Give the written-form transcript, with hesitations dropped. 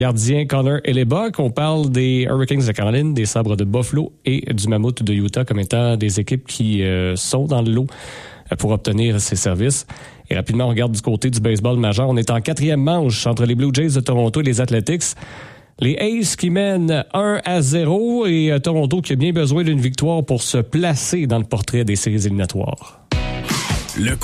Gardien Connor Hellebuyck. On parle des Hurricanes de Caroline, des Sabres de Buffalo et du Mammouth de Utah comme étant des équipes qui sont dans le lot pour obtenir ces services. Et rapidement, on regarde du côté du baseball majeur. On est en 4e manche entre les Blue Jays de Toronto et les Athletics. Les Aces qui mènent 1-0 et Toronto qui a bien besoin d'une victoire pour se placer dans le portrait des séries éliminatoires.